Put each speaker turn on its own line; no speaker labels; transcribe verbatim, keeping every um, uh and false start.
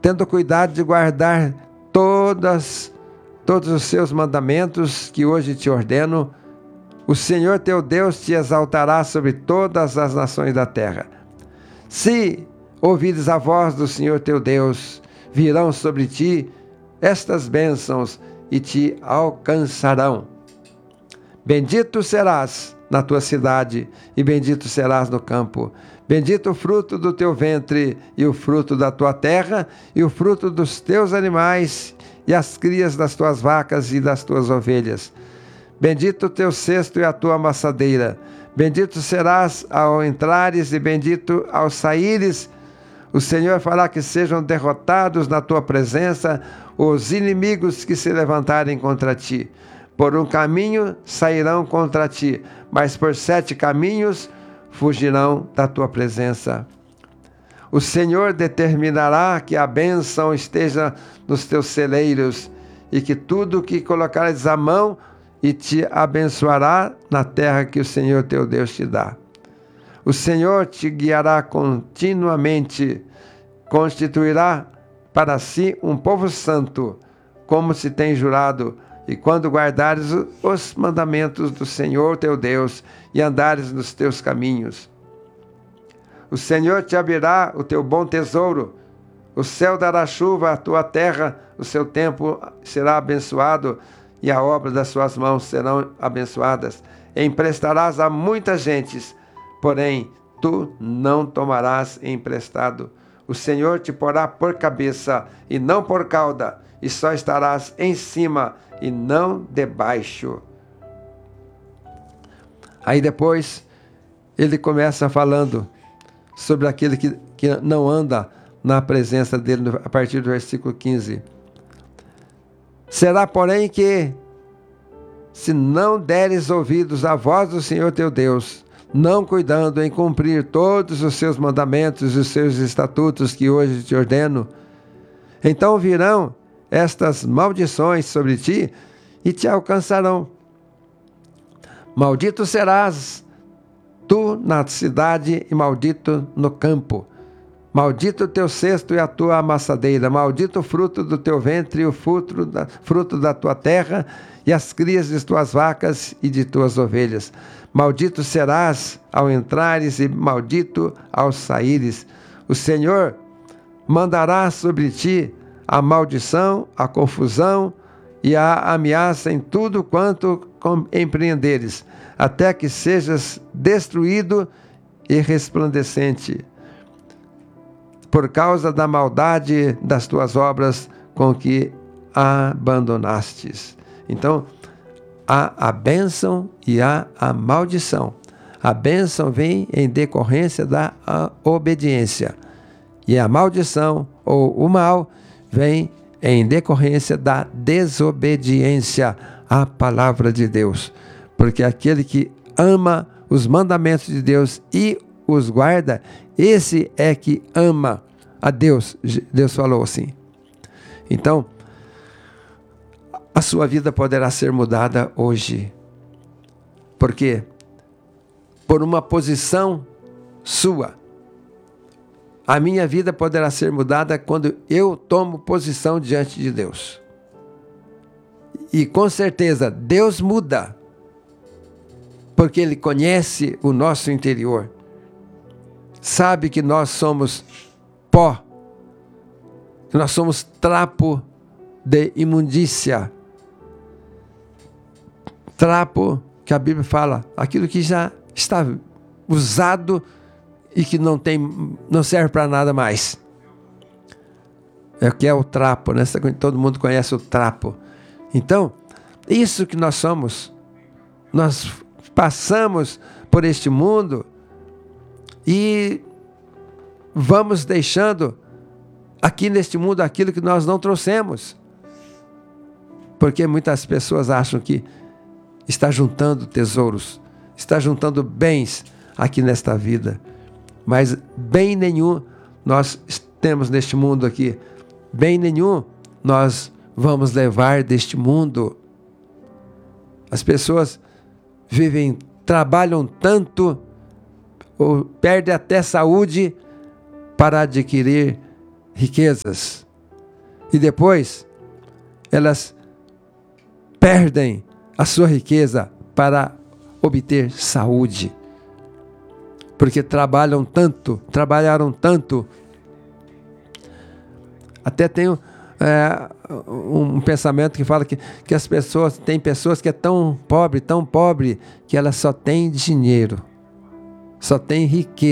tendo cuidado de guardar todas, todos os seus mandamentos que hoje te ordeno, o Senhor teu Deus te exaltará sobre todas as nações da terra. Se ouvires a voz do Senhor teu Deus, virão sobre ti estas bênçãos e te alcançarão. Bendito serás na tua cidade e bendito serás no campo. Bendito o fruto do teu ventre e o fruto da tua terra e o fruto dos teus animais e as crias das tuas vacas e das tuas ovelhas. Bendito o teu cesto e a tua amassadeira. Bendito serás ao entrares e bendito ao saíres. O Senhor fará que sejam derrotados na tua presença os inimigos que se levantarem contra ti. Por um caminho sairão contra ti, mas por sete caminhos fugirão da tua presença. O Senhor determinará que a bênção esteja nos teus celeiros e que tudo que colocares a mão e te abençoará na terra que o Senhor teu Deus te dá. O Senhor te guiará continuamente, constituirá para si um povo santo, como se tem jurado, e quando guardares os mandamentos do Senhor teu Deus e andares nos teus caminhos. O Senhor te abrirá o teu bom tesouro, o céu dará chuva à tua terra, o seu tempo será abençoado, e a obra das suas mãos serão abençoadas. Emprestarás a muitas gentes, porém tu não tomarás emprestado. O Senhor te porá por cabeça e não por cauda, e só estarás em cima e não debaixo. Aí depois ele começa falando sobre aquele que, que não anda na presença dele, a partir do versículo quinze. Será, porém, que, se não deres ouvidos à voz do Senhor teu Deus, não cuidando em cumprir todos os seus mandamentos e os seus estatutos que hoje te ordeno, então virão estas maldições sobre ti e te alcançarão. Maldito serás tu na cidade e maldito no campo. Maldito o teu cesto e a tua amassadeira, maldito o fruto do teu ventre e o fruto da, fruto da tua terra e as crias de tuas vacas e de tuas ovelhas. Maldito serás ao entrares e maldito ao saíres. O Senhor mandará sobre ti a maldição, a confusão e a ameaça em tudo quanto empreenderes, até que sejas destruído e resplandecente, por causa da maldade das tuas obras com que abandonastes. Então, há a bênção e há a maldição. A bênção vem em decorrência da obediência, e a maldição, ou o mal, vem em decorrência da desobediência à palavra de Deus. Porque aquele que ama os mandamentos de Deus e os guarda, esse é que ama a Deus. Deus falou assim. Então, a sua vida poderá ser mudada hoje. Por quê? Por uma posição sua. A minha vida poderá ser mudada quando eu tomo posição diante de Deus. E com certeza, Deus muda, porque Ele conhece o nosso interior. Sabe que nós somos pó, que nós somos trapo de imundícia. Trapo, que a Bíblia fala, aquilo que já está usado e que não tem, não serve para nada mais. É o que é o trapo, né? Todo mundo conhece o trapo. Então, isso que nós somos, nós passamos por este mundo e vamos deixando aqui neste mundo aquilo que nós não trouxemos. Porque muitas pessoas acham que está juntando tesouros, está juntando bens aqui nesta vida. Mas bem nenhum nós temos neste mundo aqui. Bem nenhum nós vamos levar deste mundo. As pessoas vivem, trabalham tanto, ou perdem até saúde para adquirir riquezas. E depois, elas perdem a sua riqueza para obter saúde. Porque trabalham tanto, trabalharam tanto. Até tenho é, um pensamento que fala que, que as pessoas, tem pessoas que é tão pobre, tão pobre, que elas só têm dinheiro, só têm riqueza.